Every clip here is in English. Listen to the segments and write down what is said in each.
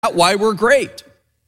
why we're great?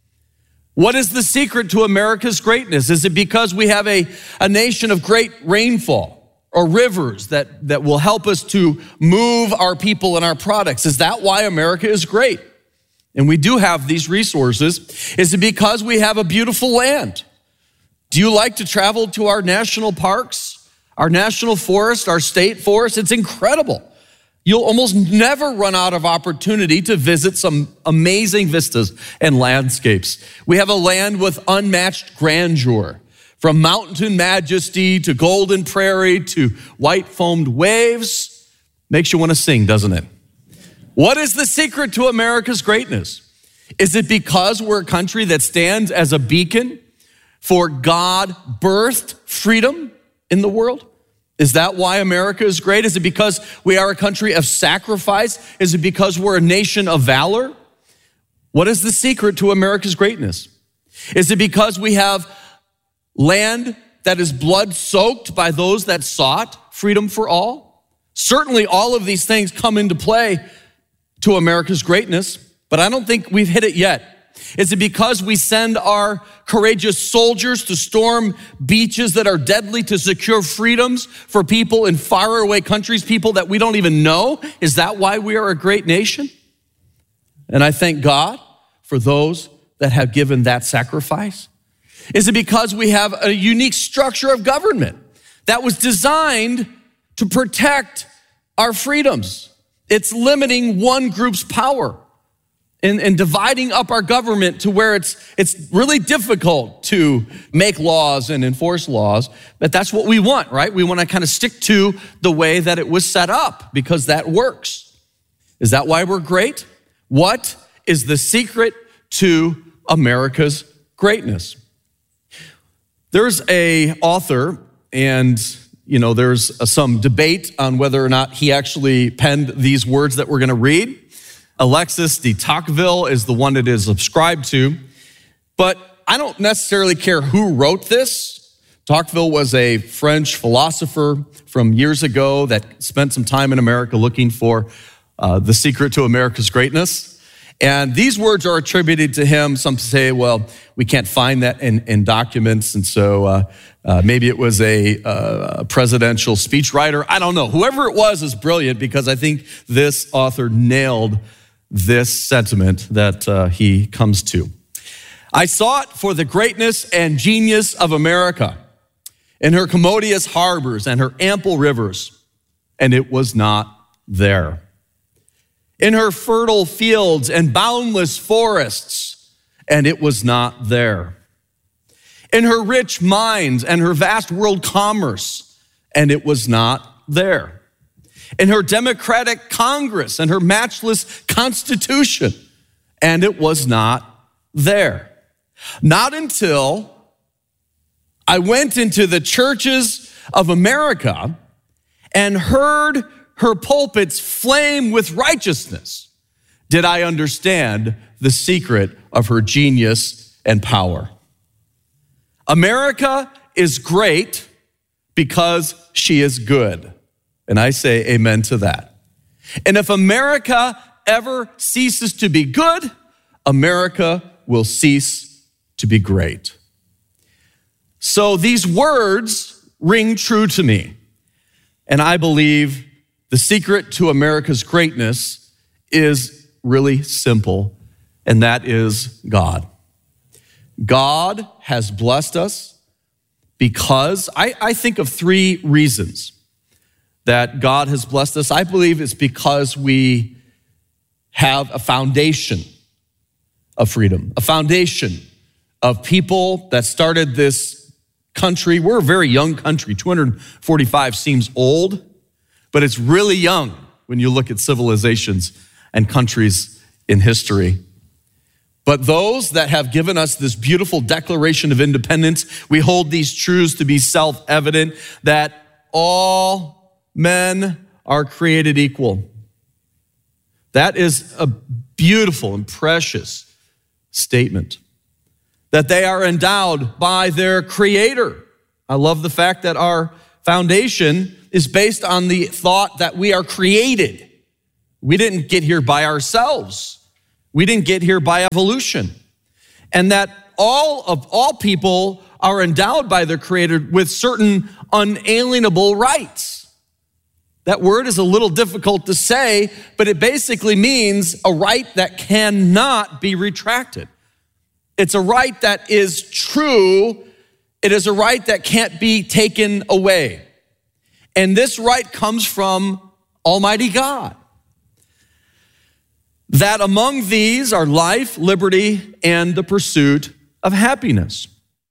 What is the secret to America's greatness? Is it because we have a nation of great rainfall or rivers that will help us to move our people and our products? Is that why America is great? And we do have these resources. Is it because we have a beautiful land? Do you like to travel to our national parks, our national forest, our state forest? It's incredible. You'll almost never run out of opportunity to visit some amazing vistas and landscapes. We have a land with unmatched grandeur, from mountain majesty to golden prairie to white foamed waves. Makes you want to sing, doesn't it? What is the secret to America's greatness? Is it because we're a country that stands as a beacon for God-birthed freedom in the world? Is that why America is great? Is it because we are a country of sacrifice? Is it because we're a nation of valor? What is the secret to America's greatness? Is it because we have land that is blood-soaked by those that sought freedom for all? Certainly all of these things come into play to America's greatness, but I don't think we've hit it yet. Is it because we send our courageous soldiers to storm beaches that are deadly to secure freedoms for people in faraway countries, people that we don't even know? Is that why we are a great nation? And I thank God for those that have given that sacrifice. Is it because we have a unique structure of government that was designed to protect our freedoms? It's limiting one group's power and dividing up our government to where it's really difficult to make laws and enforce laws. But that's what we want, right? We want to kind of stick to the way that it was set up because that works. Is that why we're great? What is the secret to America's greatness? There's a author, and there's some debate on whether or not he actually penned these words that we're going to read. Alexis de Tocqueville is the one it is ascribed to, but I don't necessarily care who wrote this. Tocqueville was a French philosopher from years ago that spent some time in America looking for the secret to America's greatness. And these words are attributed to him. Some say, well, we can't find that in documents, and so maybe it was a presidential speechwriter. I don't know. Whoever it was is brilliant because I think this author nailed this sentiment that he comes to. I sought for the greatness and genius of America in her commodious harbors and her ample rivers, and it was not there. In her fertile fields and boundless forests, and it was not there. In her rich mines and her vast world commerce, and it was not there. In her democratic Congress and her matchless Constitution, and it was not there. Not until I went into the churches of America and heard her pulpits flame with righteousness did I understand the secret of her genius and power. America is great because she is good. And I say amen to that. And if America ever ceases to be good, America will cease to be great. So these words ring true to me. And I believe the secret to America's greatness is really simple, and that is God. God has blessed us because I think of three reasons that God has blessed us. I believe it's because we have a foundation of freedom, a foundation of people that started this country. We're a very young country. 245 seems old, but it's really young when you look at civilizations and countries in history. But those that have given us this beautiful Declaration of Independence, we hold these truths to be self-evident that all men are created equal. That is a beautiful and precious statement. That they are endowed by their Creator. I love the fact that our foundation is based on the thought that we are created. We didn't get here by ourselves. We didn't get here by evolution. And that all people are endowed by their Creator with certain unalienable rights. That word is a little difficult to say, but it basically means a right that cannot be retracted. It's a right that is true. It is a right that can't be taken away. And this right comes from Almighty God. That among these are life, liberty, and the pursuit of happiness.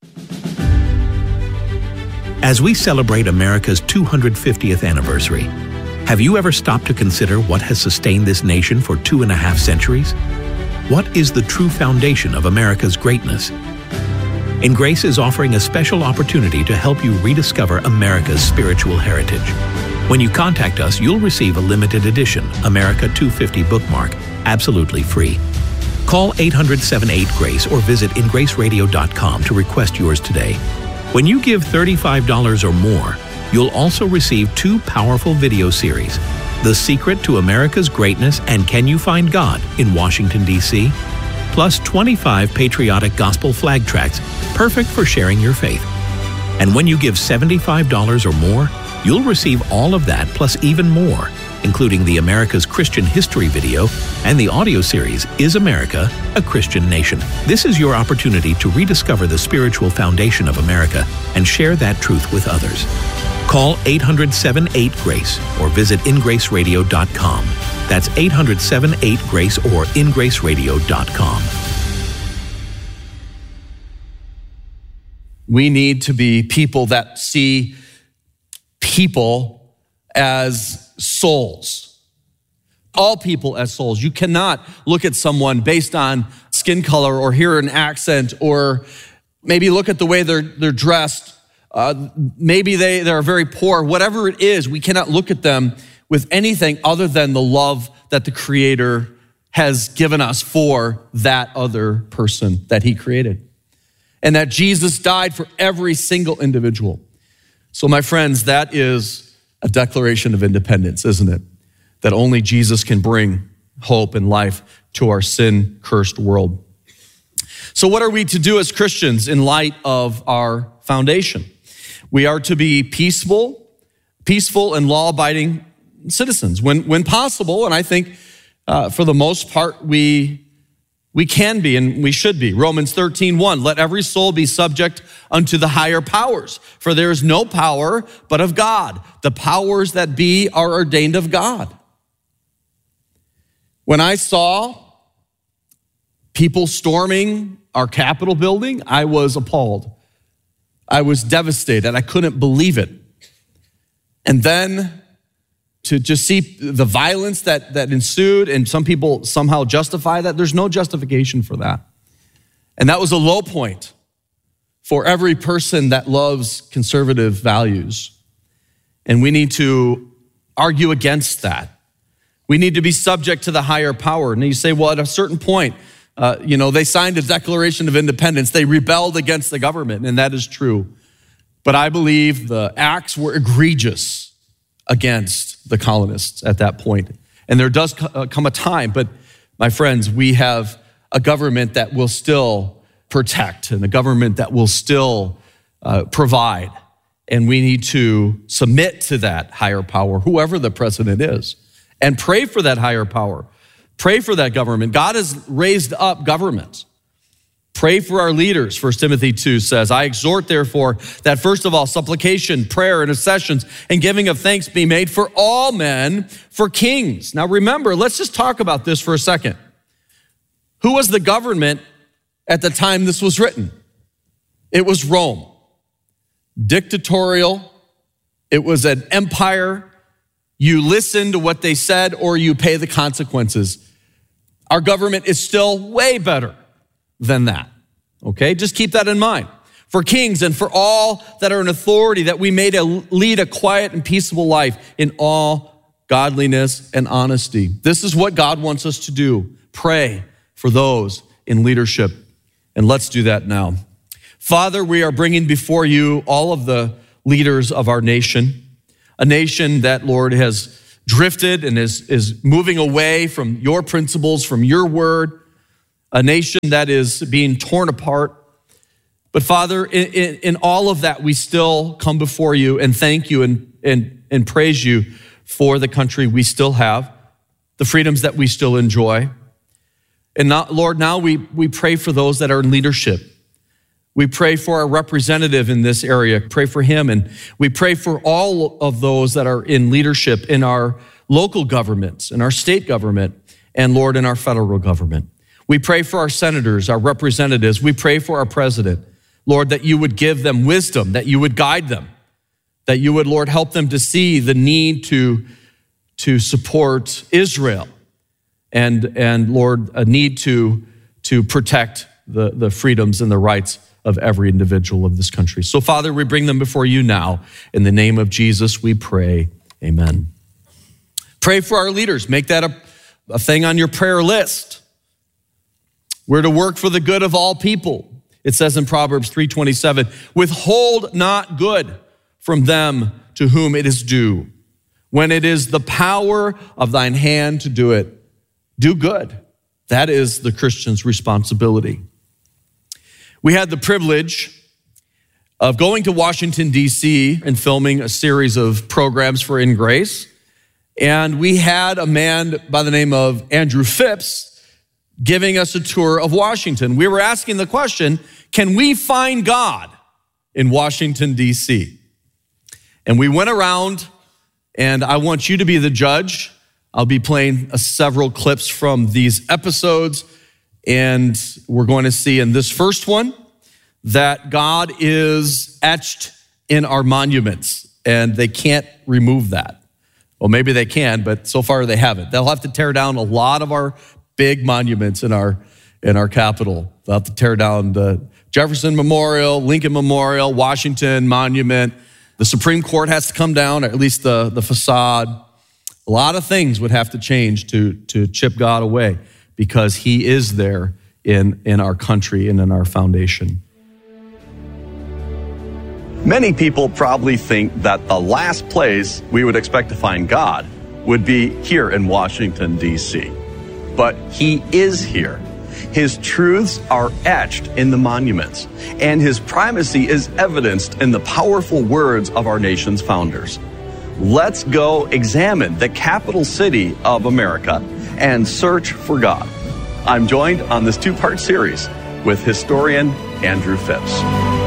As we celebrate America's 250th anniversary, have you ever stopped to consider what has sustained this nation for 2.5 centuries? What is the true foundation of America's greatness? Grace is offering a special opportunity to help you rediscover America's spiritual heritage. When you contact us, you'll receive a limited edition America 250 bookmark, absolutely free. Call 800-78-GRACE or visit ingraceradio.com to request yours today. When you give $35 or more, you'll also receive 2 powerful video series, The Secret to America's Greatness and Can You Find God in Washington, D.C., plus 25 patriotic gospel flag tracts, perfect for sharing your faith. And when you give $75 or more, you'll receive all of that plus even more, including the America's Christian History video and the audio series, Is America a Christian Nation? This is your opportunity to rediscover the spiritual foundation of America and share that truth with others. Call 800-78-GRACE or visit ingraceradio.com. That's 800-78-GRACE or ingraceradio.com. We need to be people that see people as souls. All people as souls. You cannot look at someone based on skin color or hear an accent or maybe look at the way they're dressed. Maybe they're very poor. Whatever it is, we cannot look at them with anything other than the love that the Creator has given us for that other person that He created. And that Jesus died for every single individual. So my friends, that is a declaration of independence, isn't it? That only Jesus can bring hope and life to our sin-cursed world. So what are we to do as Christians in light of our foundation? We are to be peaceful and law-abiding citizens when possible, and I think for the most part we can be and we should be. Romans 13:1, let every soul be subject unto the higher powers, for there is no power but of God. The powers that be are ordained of God. When I saw people storming our Capitol building, I was appalled. I was devastated. I couldn't believe it. And then to just see the violence that ensued, and some people somehow justify that. There's no justification for that. And that was a low point for every person that loves conservative values. And we need to argue against that. We need to be subject to the higher power. And you say, well, at a certain point, they signed a Declaration of Independence. They rebelled against the government, and that is true. But I believe the acts were egregious against the colonists at that point. And there does come a time, but my friends, we have a government that will still protect and a government that will still provide. And we need to submit to that higher power, whoever the president is, and pray for that higher power. Pray for that government. God has raised up governments. Pray for our leaders, 1 Timothy 2 says, I exhort therefore that first of all, supplication, prayer, intercessions, and giving of thanks be made for all men, for kings. Now remember, let's just talk about this for a second. Who was the government at the time this was written? It was Rome. Dictatorial. It was an empire. You listen to what they said or you pay the consequences. Our government is still way better than that, okay? Just keep that in mind. For kings and for all that are in authority, that we may lead a quiet and peaceable life in all godliness and honesty. This is what God wants us to do. Pray for those in leadership. And let's do that now. Father, we are bringing before you all of the leaders of our nation, a nation that, Lord, has drifted and is moving away from your principles, from your word. a nation that is being torn apart. But Father, in all of that, we still come before you and thank you and praise you for the country we still have, the freedoms that we still enjoy. And now, Lord, now we pray for those that are in leadership. We pray for our representative in this area, pray for him, and we pray for all of those that are in leadership in our local governments, in our state government, and Lord, in our federal government. We pray for our senators, our representatives. We pray for our president. Lord, that you would give them wisdom, that you would guide them, that you would, Lord, help them to see the need to support Israel and Lord, a need to protect the freedoms and the rights of every individual of this country. So, Father, we bring them before you now. In the name of Jesus, we pray. Amen. Pray for our leaders. Make that a thing on your prayer list. We're to work for the good of all people. It says in Proverbs 3:27, withhold not good from them to whom it is due. When it is the power of thine hand to do it, do good. That is the Christian's responsibility. We had the privilege of going to Washington, D.C. and filming a series of programs for In Grace. And we had a man by the name of Andrew Phipps giving us a tour of Washington. We were asking the question, can we find God in Washington, D.C.? And we went around, and I want you to be the judge. I'll be playing several clips from these episodes, and we're going to see in this first one that God is etched in our monuments, and they can't remove that. Well, maybe they can, but so far they haven't. They'll have to tear down a lot of our big monuments in our capital. They'll have to tear down the Jefferson Memorial, Lincoln Memorial, Washington Monument. The Supreme Court has to come down, or at least the facade. A lot of things would have to change to chip God away because he is there in our country and in our foundation. Many people probably think that the last place we would expect to find God would be here in Washington, D.C. But he is here. His truths are etched in the monuments, and his primacy is evidenced in the powerful words of our nation's founders. Let's go examine the capital city of America and search for God. I'm joined on this two-part series with historian Andrew Phipps.